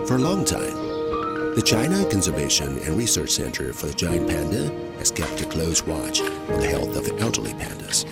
For a long time, the China Conservation and Research Center for the Giant Panda has kept a close watch on the health of elderly pandas.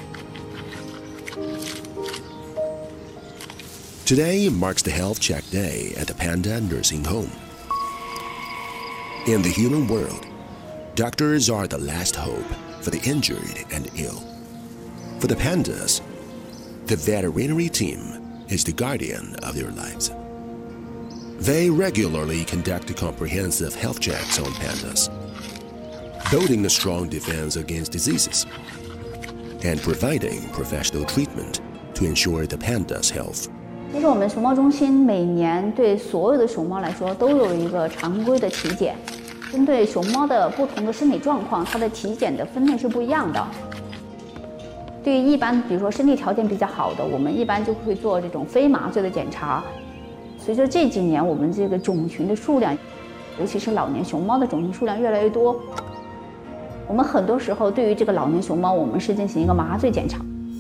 Today marks the Health Check Day at the Panda Nursing Home. In the human world, doctors are the last hope for the injured and ill. For the pandas, the veterinary team is the guardian of their lives. They regularly conduct comprehensive health checks on pandas, building a strong defense against diseases and providing professional treatment to ensure the panda's health. 其实我们熊猫中心每年对所有的熊猫来说都有一个常规的体检，针对熊猫的不同的身体状况，它的体检的分类是不一样的。对于一般比如说身体条件比较好的，我们一般就会做这种非麻醉的检查。随着这几年我们这个种群的数量，尤其是老年熊猫的种群数量越来越多，我们很多时候对于这个老年熊猫，我们是进行一个麻醉检查。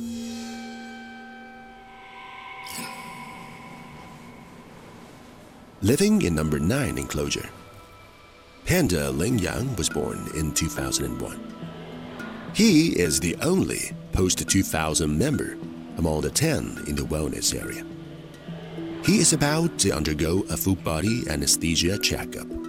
Living in number 9 enclosure, Panda Ling Yang was born in 2001. He is the only post-2000 member among the 10 in the wellness area. He is about to undergo a full-body anesthesia checkup.